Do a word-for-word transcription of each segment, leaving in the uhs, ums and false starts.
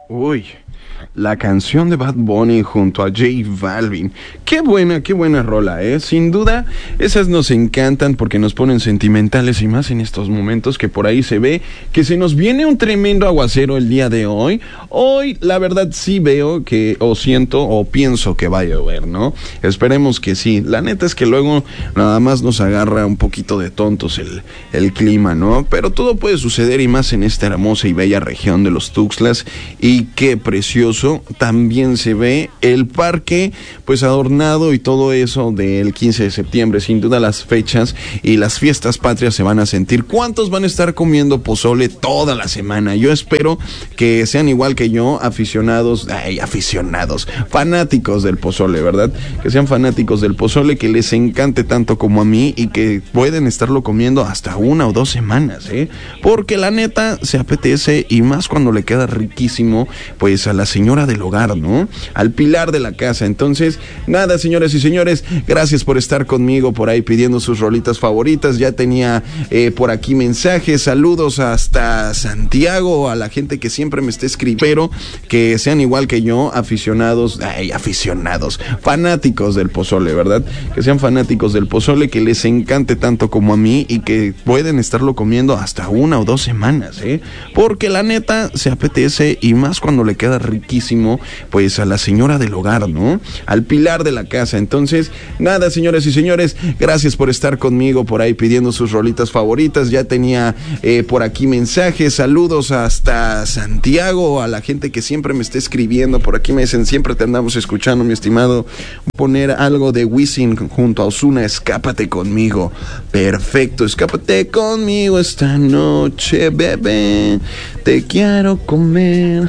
Uy, la canción de Bad Bunny junto a J Balvin. Qué buena, qué buena rola, ¿eh? Sin duda, esas nos encantan porque nos ponen sentimentales y más en estos momentos que por ahí se ve que se nos viene un tremendo aguacero el día de hoy. Hoy, la verdad, sí veo que, o siento, o pienso que va a llover, ¿no? Esperemos que sí. La neta es que luego nada más nos agarra un poquito de tontos el, el clima, ¿no? Pero todo puede suceder y más en esta hermosa y bella región de los Tuxtlas. Y qué precioso también se ve el parque pues adornado y todo eso del quince de septiembre. Sin duda las fechas y las fiestas patrias se van a sentir. ¿Cuántos van a estar comiendo pozole toda la semana? Yo espero que sean igual que yo, aficionados, ay, aficionados, fanáticos del pozole, ¿verdad? Que sean fanáticos del pozole, que les encante tanto como a mí y que pueden estarlo comiendo hasta una o dos semanas, ¿eh? Porque la neta se apetece y más cuando le queda riquísimo pues a la señora del hogar, ¿no? Al pilar de la casa. Entonces, nada, señores y señores, gracias por estar conmigo por ahí pidiendo sus rolitas favoritas. Ya tenía eh, por aquí mensajes, saludos hasta Santiago, a la gente que siempre me está escribiendo, pero que sean igual que yo, aficionados, ay, aficionados, fanáticos del pozole, ¿verdad? Que sean fanáticos del pozole, que les encante tanto como a mí y que pueden estarlo comiendo hasta una o dos semanas, ¿eh? Porque la neta se apetece y más cuando le queda riquísimo pues a la señora del hogar, ¿no? Al pilar de la casa. Entonces, nada, señores y señores, gracias por estar conmigo por ahí pidiendo sus rolitas favoritas. Ya tenía eh, por aquí mensajes, saludos hasta Santiago, a la gente que siempre me está escribiendo, por aquí me dicen, siempre te andamos escuchando, mi estimado. Poner algo de Wisin junto a Ozuna, Escápate Conmigo. Perfecto, escápate conmigo esta noche, bebé, te quiero comer.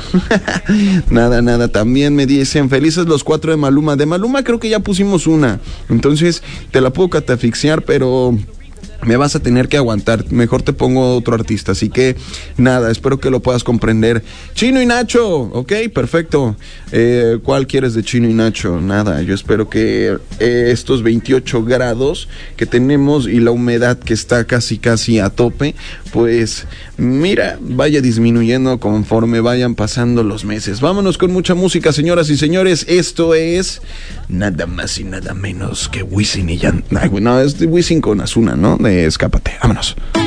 Nada, nada, también me dicen, felices los cuatro de Maluma. De Maluma creo que ya pusimos una, entonces te la puedo catafixiar, pero me vas a tener que aguantar. Mejor te pongo otro artista. Así que nada, espero que lo puedas comprender. Chino y Nacho, ok, perfecto. eh, ¿Cuál quieres de Chino y Nacho? Nada, yo espero que eh, estos veintiocho grados que tenemos y la humedad que está casi casi a tope, pues mira, vaya disminuyendo conforme vayan pasando los meses. Vámonos con mucha música, señoras y señores. Esto es nada más y nada menos que Wisin y Yandel. No, es Wisin con Ozuna, ¿no? De Escápate, vámonos.